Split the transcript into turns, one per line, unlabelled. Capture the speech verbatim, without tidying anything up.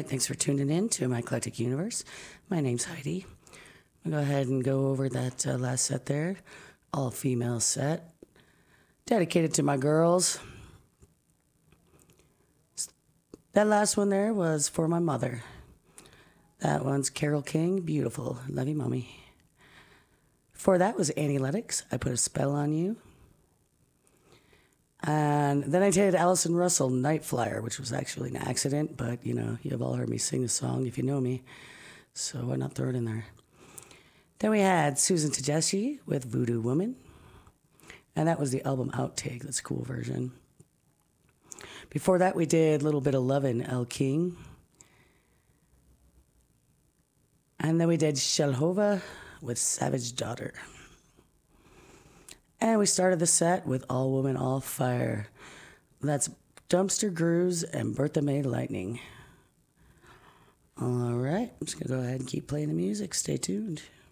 right, thanks for tuning in to my eclectic universe. My name's Heidi. I'll go ahead and go over that uh, last set there, all female set, dedicated to my girls. That last one there was for my mother. That one's Carole King, beautiful. Love you, mommy. Before that was Annie Lennox, I Put a Spell on You. And then I did Alison Russell, Night Flyer, which was actually an accident, but, you know, you've all heard me sing the song if you know me, so why not throw it in there? Then we had Susan Tedeschi with Voodoo Woman, and that was the album outtake. That's a cool version. Before that, we did a little bit of Lovin' Elle King. And then we did Shelhova with Savage Daughter. And we started the set with All Woman, All Fire. That's Dumpster Grooves and Bertha May Lightning. All right, I'm just going to go ahead and keep playing the music. Stay tuned.